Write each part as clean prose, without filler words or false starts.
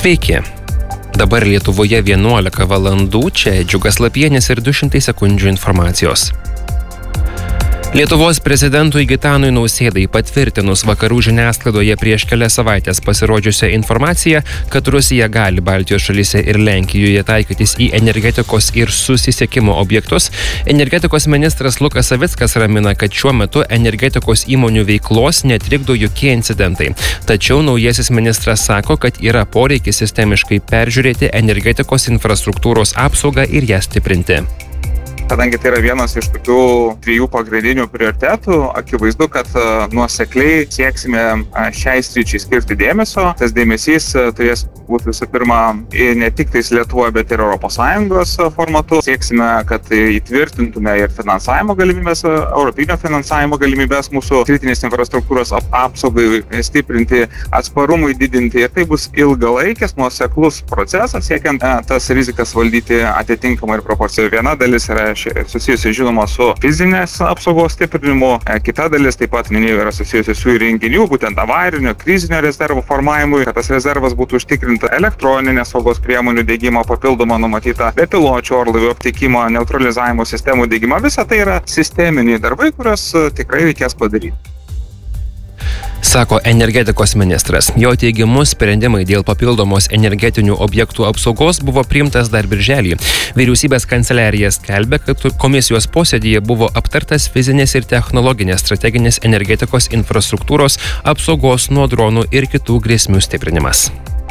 Sveiki. Dabar Lietuvoje 11 valandų, čia Džiugas Lapienis ir 200 sekundžių informacijos. Lietuvos prezidentui Gitanui Nausėdai patvirtinus vakarų žiniasklaidoje prieš kelias savaitės pasirodžiusią informaciją, kad Rusija gali Baltijos šalyse ir Lenkijoje taikytis į energetikos ir susisiekimo objektus, energetikos ministras Lukas Savickas ramina, kad šiuo metu energetikos įmonių veiklos netrikdo jokie incidentai. Tačiau naujasis ministras sako, kad yra poreikis sistemiškai peržiūrėti energetikos infrastruktūros apsaugą ir ją stiprinti. Kadangi tai yra vienas iš tokių dviejų pagrindinių prioritetų, akivaizdu, kad nuosekliai sieksime šiai sričiai skirti dėmesio. Tas dėmesys turės būti visų pirma ne tik tais Lietuvoje, bet ir ES formatu. Sieksime, kad įtvirtintume ir finansavimo galimybės, europinio finansavimo galimybės mūsų kritinės infrastruktūros apsaugai, stiprinti, atsparumui didinti. Ir tai bus ilgalaikis, nuoseklus procesas, siekiant tas rizikas valdyti atitinkamai ir proporcijai. Viena dalis yra susijusi, žinoma, su fizinės apsaugos stiprinimu. Kita dalis, taip pat minėjau, yra susijusi su įrenginių, būtent avarinio, krizinio rezervo formavimui, kad tas rezervas būtų užtikrinta, elektroninės saugos priemonių diegimo, papildoma numatyta bepiločių orlaivių aptikimo, neutralizavimo sistemų diegimo. Visa tai yra sisteminiai darbai, kuriuos tikrai reikės padaryti. Sako energetikos ministras. Jo teigimu, sprendimai dėl papildomos energetinių objektų apsaugos buvo priimtas dar birželį. Vyriausybės kanceliarija skelbia, kad komisijos posėdyje buvo aptartas fizinės ir technologinės strateginės energetikos infrastruktūros apsaugos nuo dronų ir kitų grėsmių stiprinimas.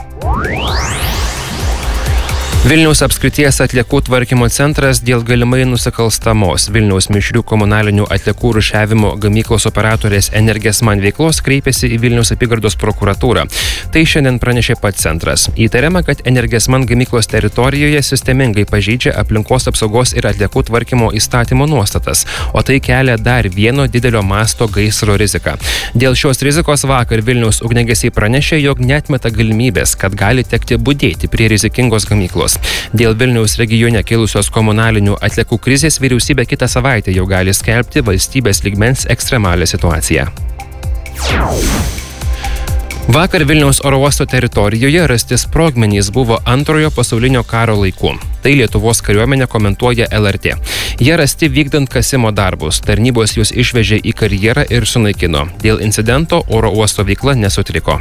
Vilniaus apskrities atliekų tvarkymo centras dėl galimai nusikalstamos Vilniaus mišrių komunalinių atliekų rūšiavimo gamyklos operatorės Energesman veiklos kreipėsi į Vilniaus apygardos prokuratūrą. Tai šiandien pranešė pats centras. Įtariama, kad Energesman gamyklos teritorijoje sistemingai pažeidžia aplinkos apsaugos ir atliekų tvarkymo įstatymo nuostatas, o tai kelia dar vieno didelio masto gaisro riziką. Dėl šios rizikos vakar Vilniaus ugniagesiai pranešė, jog neatmeta galimybės, kad gali tekti budėti prie rizikingos gamyklos. Dėl Vilniaus regione kilusios komunalinių atliekų krizės vyriausybė kitą savaitę jau gali skelbti valstybės lygmens ekstremalią situaciją. Vakar Vilniaus oro uosto teritorijoje rasti sprogmenys buvo Antrojo pasaulinio karo laikų. Tai Lietuvos kariuomenė komentuoja LRT. Jie rasti vykdant kasimo darbus. Tarnybos juos išvežė į karjerą ir sunaikino. Dėl incidento oro uosto veikla nesutriko.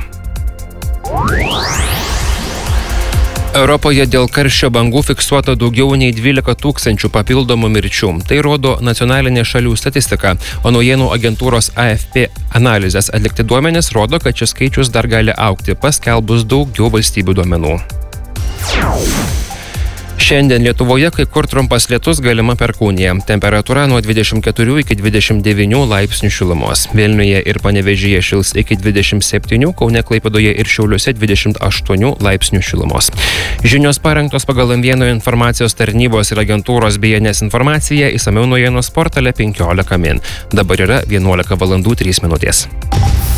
Europoje dėl karščio bangų fiksuota daugiau nei 12 000 papildomų mirčių. Tai rodo nacionalinė šalių statistika, o naujienų agentūros AFP analizės atlikti duomenys rodo, kad šis skaičius dar gali augti, paskelbus daugiau valstybių duomenų. Šiandien Lietuvoje kai kur trumpas lietus, galima perkūnija. Temperatūra nuo 24 iki 29 laipsnių šilumos. Vilniuje ir Panevėžyje šils iki 27, Kaune, Klaipėdoje ir Šiauliuose 28 laipsnių šilumos. Žinios parengtos pagal M1 informacijos tarnybos ir agentūros BNS informaciją, išsamiau naujienos portale 15 min. Dabar yra 11 valandų 3 minutės.